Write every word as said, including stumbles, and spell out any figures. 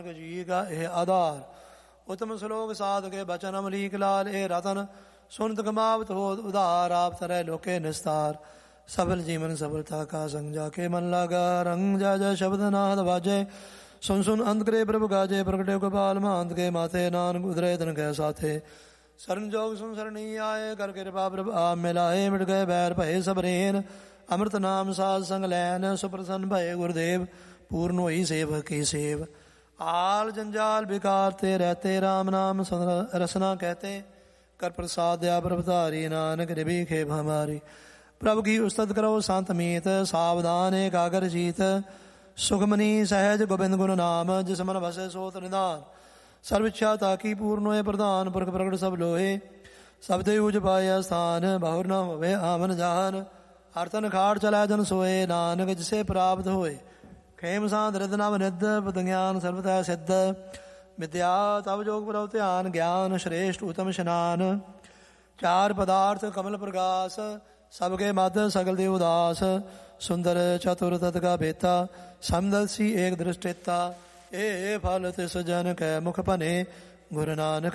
ਜੀ ਕਾ ਇਹ ਆਧਾਰ ਉਤਮ ਸਲੋਕ ਸਾਧ ਕੇ ਬਚਨ ਅਮਲੀਕ ਲਾਲ ਇਹ ਰਤਨ ਸੁਨਤ ਕਮਾਵਤ ਹੋ ਉਧਾਰ ਆਪ ਤਰੈ ਲੋਕੇ ਨਿਸਤਾਰ ਸਫਲ ਜੀਵਨ ਸਫਲਤਾ ਕਾ ਸੰਗ ਜਾ ਕੇ ਮਨ ਲਾਗਾ ਰੰਗ ਜਾ ਜਾ ਸ਼ਬਦ ਨਾਦ ਵਾਜੇ ਸੁਨ ਸੁਨ ਅੰਤ ਕਰੇ ਪ੍ਰਭ ਗਾਜੇ ਪ੍ਰਗਟੇ ਗੋਪਾਲ ਮਹੰਤ ਕੇ ਮਾਥੇ ਨਾਨਕ ਉਧਰੇ ਤਨ ਕੈ ਸਾਥੇ ਸਰਨ ਜੋਗ ਸੁਨ ਸਰਣੀ ਆਏ ਕਰ ਕਿਰਪਾ ਪ੍ਰਭ ਆਪ ਮਿਲਾਏ ਮਿਟ ਗਏ ਬੈਰ ਭਏ ਸਭ ਰੇਨ ਅੰਮ੍ਰਿਤ ਨਾਮ ਸਾਧ ਸੰਗ ਲੈਨ ਸੁਪ੍ਰਸੰਨ ਭਏ ਗੁਰਦੇਵ पूर्ण होई सेवक की सेव आल जंजाल बेकार ते रहते राम नाम रसना कहते कर प्रसाद दया प्रभधारी नानक निभि खेप हमारी प्रभु की उस्तत करो संत मीत सावधान एकागर जीत सुखमनी सहज गोबिंद गुण नाम जिस मन बसे सोत निदान सर्व इच्छा ताकि पूर्ण होए प्रधान पुरख प्रगट सब लोहे सब ते उज पाया स्थान बहुर न होवे आमन जान अर्थन खाड़ चला जन सोए नानक जिसे प्राप्त होए ਖੇਮ ਸਾਧ ਰਿਦ ਨਵ ਨਿਧ ਬੁੱਧ ਗਿਆਨ ਸਰਵਤੈ ਸਿੱਧ ਵਿਦਿਆ ਤਵ ਜੋਗ ਪ੍ਰਭ ਧਿਆਨ ਗਿਆਨ ਸ਼੍ਰੇਸ਼ਟ ਉਤਮ ਇਸ਼ਨਾਨ ਚਾਰ ਪਦਾਰਥ ਕਮਲ ਪ੍ਰਗਾਸ ਸਭ ਕੇ ਮਧ ਸਗਲ ਦੇ ਉਦਾਸ ਸੁੰਦਰ ਚਤੁਰ ਤਤ ਕਾ ਬੇਤਾ ਸਮਦਲਸੀ ਏਕ ਦ੍ਰਿਸ਼ਟੇਤਾ ਇਹ ਫਲ ਤਿਸ ਜਨ ਕੈ ਮੁਖ ਭਨੇ ਗੁਰੂ ਨਾਨਕ